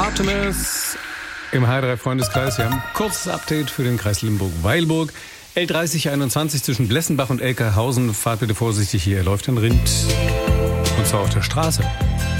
Artemis im H3-Freundeskreis. Wir haben ein kurzes Update für den Kreis Limburg-Weilburg. L3021 zwischen Blessenbach und Elkerhausen. Fahrt bitte vorsichtig, hier läuft ein Rind. Und zwar auf der Straße.